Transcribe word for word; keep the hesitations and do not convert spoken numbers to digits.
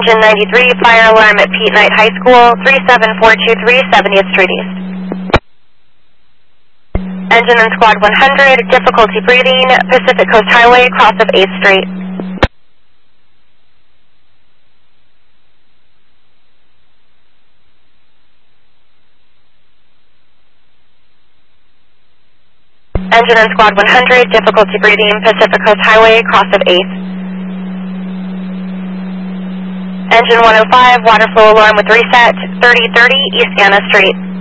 Engine ninety-three, fire alarm at Pete Knight High School, three seven four two three, seventieth Street East. Engine and Squad one hundred, difficulty breathing, Pacific Coast Highway, cross of eighth Street. Engine and Squad one hundred, difficulty breathing, Pacific Coast Highway, cross of eighth. Engine one oh five, water flow alarm with reset, thirty thirty East Anna Street.